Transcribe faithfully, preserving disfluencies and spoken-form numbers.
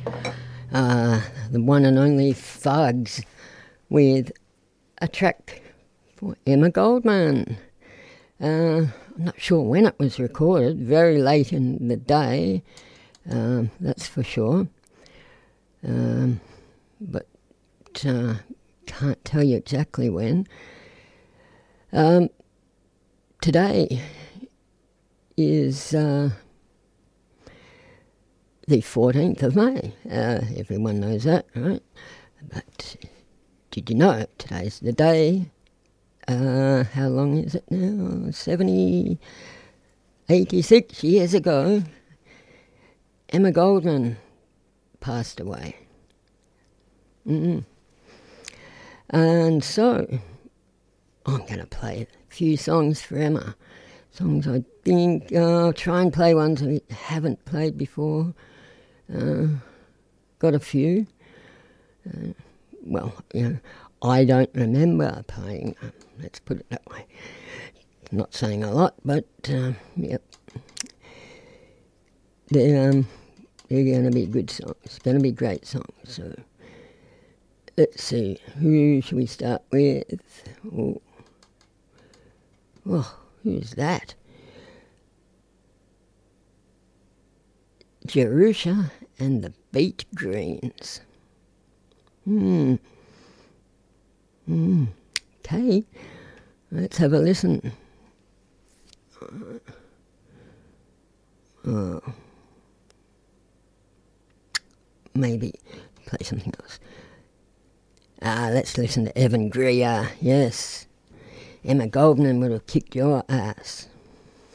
uh, the one and only Thugs, with a track for Emma Goldman. Uh, I'm not sure when it was recorded, very late in the day, um, that's for sure. Um, but uh, can't tell you exactly when. Um, today is uh, the fourteenth of May. Uh, everyone knows that, right? But did you know today's the day? Uh, how long is it now? seventy, eighty-six years ago, Emma Goldman passed away. Mm-hmm. And so, I'm going to play a few songs for Emma. Songs I think, uh, I'll try and play ones I haven't played before. Uh, got a few. Uh, well, you know, I don't remember playing them, let's put it that way. Not saying a lot, but, um, yep. They're, um, they're going to be good songs, going to be great songs. So, let's see, who should we start with? Oh, oh who's that? Jerusha and the Beat Greens. Hmm. Hmm. Okay, let's have a listen. Uh, maybe play something else. Ah, let's listen to Evan Greer. Yes, Emma Goldman would have kicked your ass.